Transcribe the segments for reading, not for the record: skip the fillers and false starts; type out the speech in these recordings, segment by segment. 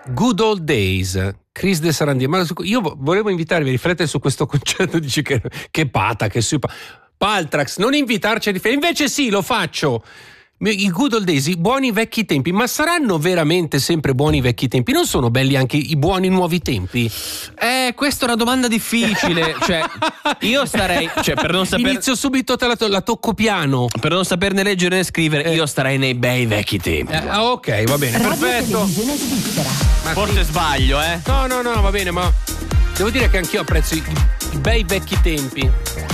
Good Old Days, Chris De Sarandì. Ma io volevo invitarvi a riflettere su questo concetto. Dici che pata, che super. Paltrax, non invitarci a riflettere. Invece sì, lo faccio. I good old days, i buoni vecchi tempi, ma saranno veramente sempre buoni vecchi tempi? Non sono belli anche i buoni nuovi tempi? Questa è una domanda difficile. Cioè, io starei, per non saper... Inizio subito, la tocco piano. Per non saperne leggere né scrivere, io starei nei bei vecchi tempi. Ok, va bene, perfetto. Forse sbaglio, No, va bene, ma devo dire che anch'io apprezzo i bei vecchi tempi.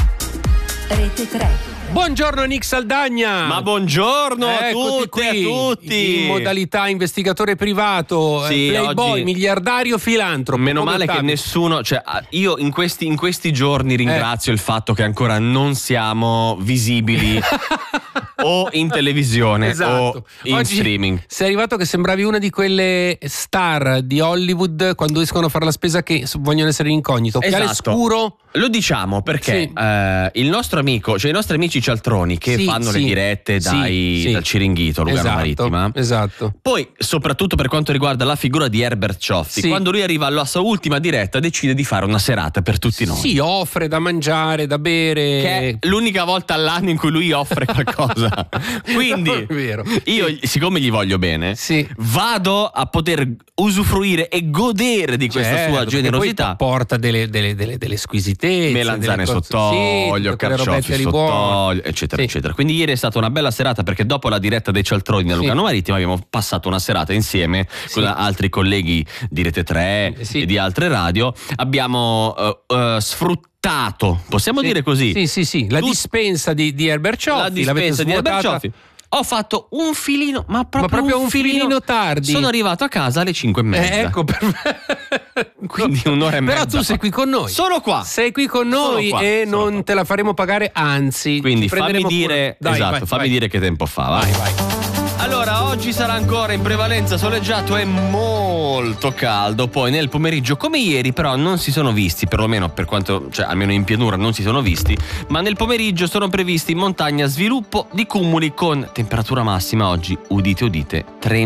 Rete 3. Buongiorno Nick Saldagna. Ma buongiorno a tutti. In modalità investigatore privato, playboy, oggi... miliardario, filantropo. Meno male che nessuno, io in questi giorni ringrazio il fatto che ancora non siamo visibili o in televisione o in oggi streaming. Sei arrivato che sembravi una di quelle star di Hollywood quando escono a fare la spesa che vogliono essere incognito. Occhiale scuro. Lo diciamo perché il nostro amico, i nostri amici cialtroni che fanno le dirette dal Ciringhito, Lugano Marittima. Esatto. Poi, soprattutto per quanto riguarda la figura di Herbert Cioffi, quando lui arriva alla sua ultima diretta decide di fare una serata per tutti noi. Sì, offre da mangiare, da bere. Che è l'unica volta all'anno in cui lui offre qualcosa. Quindi io, siccome gli voglio bene, vado a poter usufruire e godere di questa sua generosità. Poi porta delle squisitezze, melanzane sott'olio, carciofi sott'olio, eccetera eccetera. Quindi ieri è stata una bella serata, perché dopo la diretta dei cialtroni nel Lugano Marittima abbiamo passato una serata insieme con altri colleghi di Rete 3 e di altre radio. Abbiamo sfruttato, possiamo dire così? Sì, la dispensa di Herbert Cioffi. La dispensa di Herbert Cioffi. Ho fatto un filino, ma proprio un filino tardi. Sono arrivato a casa alle 5:30. Ecco, quindi un'ora e mezza. Però tu sei qui con noi. Sono qua. Sei qui con noi e non te la faremo pagare, anzi. Quindi fammi dire, fammi dire che tempo fa. Vai. Allora, oggi sarà ancora in prevalenza soleggiato e molto caldo. Poi nel pomeriggio, come ieri, però non si sono visti, perlomeno per quanto, almeno in pianura non si sono visti, ma nel pomeriggio sono previsti in montagna sviluppo di cumuli con temperatura massima oggi, udite,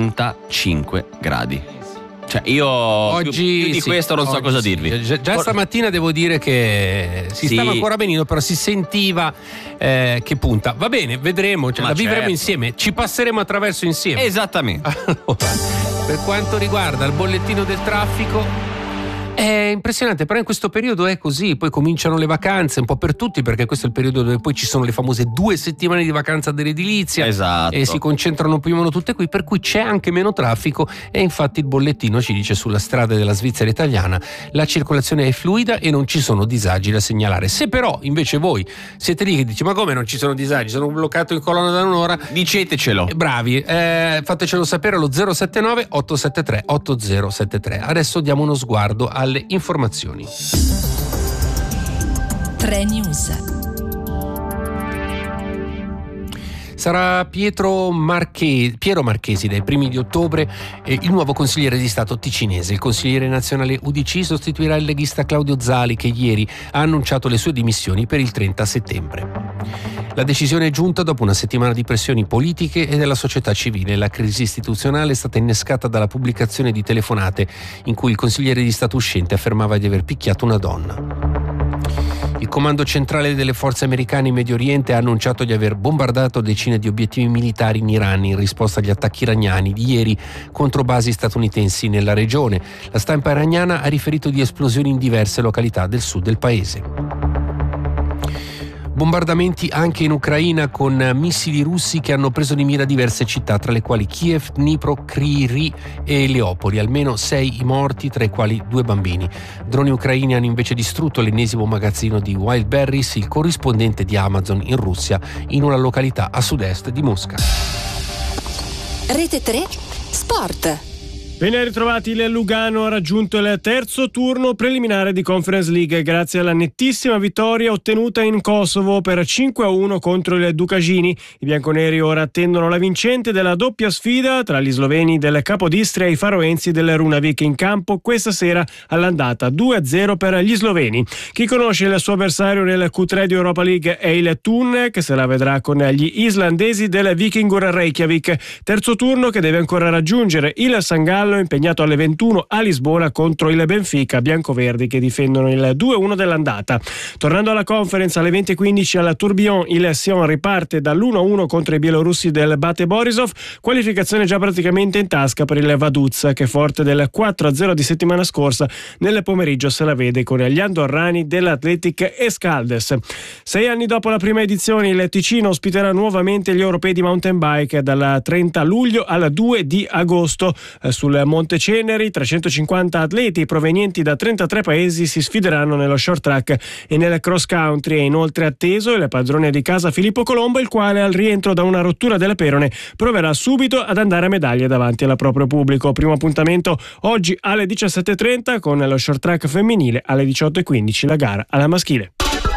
35 gradi. Io oggi, più di questo non so cosa dirvi. Già stamattina devo dire che si stava ancora benino, però si sentiva che punta. Va bene, vedremo, la vivremo insieme, ci passeremo attraverso insieme. Esattamente. Allora, per quanto riguarda il bollettino del traffico, è impressionante, però in questo periodo è così. Poi cominciano le vacanze un po' per tutti, perché questo è il periodo dove poi ci sono le famose 2 settimane di vacanza dell'edilizia. Esatto. E si concentrano più o meno tutte qui, per cui c'è anche meno traffico. E infatti il bollettino ci dice: sulla strada della Svizzera italiana la circolazione è fluida e non ci sono disagi da segnalare. Se però invece voi siete lì che dici: ma come non ci sono disagi, sono bloccato in colonna da un'ora, dicetecelo. Bravi, fatecelo sapere allo 079 873 8073. Adesso diamo uno sguardo alle informazioni. 3 News. Sarà Piero Marchesi dai primi di ottobre il nuovo consigliere di Stato ticinese. Il consigliere nazionale UDC sostituirà il leghista Claudio Zali, che ieri ha annunciato le sue dimissioni per il 30 settembre. La decisione è giunta dopo una settimana di pressioni politiche e della società civile. La crisi istituzionale è stata innescata dalla pubblicazione di telefonate in cui il consigliere di Stato uscente affermava di aver picchiato una donna. Il comando centrale delle forze americane in Medio Oriente ha annunciato di aver bombardato decine di obiettivi militari in Iran in risposta agli attacchi iraniani di ieri contro basi statunitensi nella regione. La stampa iraniana ha riferito di esplosioni in diverse località del sud del paese. Bombardamenti anche in Ucraina con missili russi che hanno preso di mira diverse città, tra le quali Kiev, Dnipro, Kryvyi e Leopoli. Almeno 6 i morti, tra i quali 2 bambini. Droni ucraini hanno invece distrutto l'ennesimo magazzino di Wild Berries, il corrispondente di Amazon in Russia, in una località a sud-est di Mosca. Rete 3 Sport. Ben ritrovati, il Lugano ha raggiunto il terzo turno preliminare di Conference League grazie alla nettissima vittoria ottenuta in Kosovo per 5-1 contro il Dukagini. I bianconeri ora attendono la vincente della doppia sfida tra gli sloveni del Capodistria e i faroensi del Runavik in campo questa sera all'andata 2-0 per gli sloveni. Chi conosce il suo avversario nel Q3 di Europa League è il Thun, che se la vedrà con gli islandesi del Vikingur Reykjavik. Terzo turno che deve ancora raggiungere il St. Gallen giallo impegnato alle 21 a Lisbona contro il Benfica, biancoverdi che difendono il 2-1 dell'andata. Tornando alla Conference, alle 20:15 alla Tourbillon il Sion riparte dall'1-1 contro i bielorussi del Bate Borisov, qualificazione già praticamente in tasca per il Vaduz, che forte del 4-0 di settimana scorsa nel pomeriggio se la vede con gli andorrani dell'Athletic Escaldes. 6 anni dopo la prima edizione il Ticino ospiterà nuovamente gli europei di mountain bike dal 30 luglio al 2 di agosto. Sul Monte Ceneri 350 atleti provenienti da 33 paesi si sfideranno nello short track e nel cross country. È inoltre atteso il padrone di casa Filippo Colombo, il quale al rientro da una rottura della perone proverà subito ad andare a medaglie davanti al proprio pubblico. Primo appuntamento oggi alle 17:30 con lo short track femminile, alle 18:15 la gara alla maschile.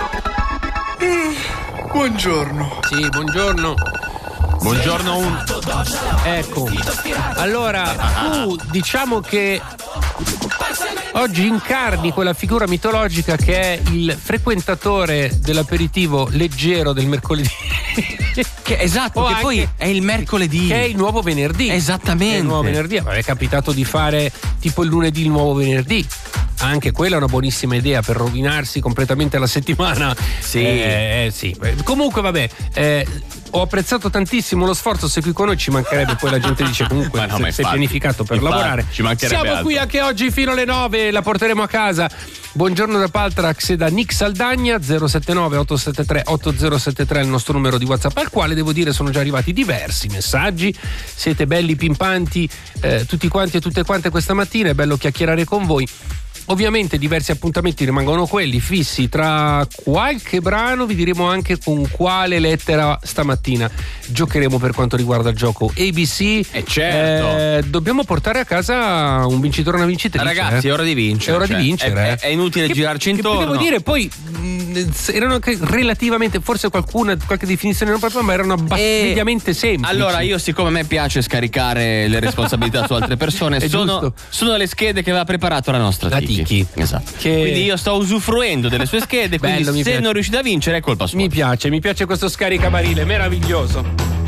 Buongiorno. Sì, buongiorno. Buongiorno. Ecco, allora tu diciamo che oggi incarni quella figura mitologica che è il frequentatore dell'aperitivo leggero del mercoledì. Esatto, che poi è il mercoledì. Che è il nuovo venerdì. Esattamente. È il nuovo venerdì. È capitato di fare tipo il lunedì il nuovo venerdì. Anche quella è una buonissima idea per rovinarsi completamente la settimana. Sì. Sì. Comunque vabbè, ho apprezzato tantissimo lo sforzo, se qui con noi ci mancherebbe, poi la gente dice comunque sei pianificato per lavorare. Ci mancherebbe Siamo qui anche oggi fino alle 9, la porteremo a casa. Buongiorno da Paltrax e da Nick Saldagna. 079 873 8073 è il nostro numero di WhatsApp, al quale devo dire sono già arrivati diversi messaggi. Siete belli pimpanti tutti quanti e tutte quante questa mattina, è bello chiacchierare con voi. Ovviamente diversi appuntamenti rimangono quelli fissi. Tra qualche brano vi diremo anche con quale lettera stamattina giocheremo per quanto riguarda il gioco ABC. Certo. Dobbiamo portare a casa un vincitore o una vincitrice. Ragazzi, è ora di vincere. È ora di vincere. È inutile girarci intorno. Devo dire, poi erano anche relativamente, forse qualche definizione non proprio, ma erano mediamente semplici. Allora, io, siccome a me piace scaricare le responsabilità su altre persone, sono le schede che aveva preparato la nostra Tiki. Esatto. Quindi io sto usufruendo delle sue schede. Quindi se non riuscite a vincere è colpa sua. Mi piace questo scaricabarile meraviglioso.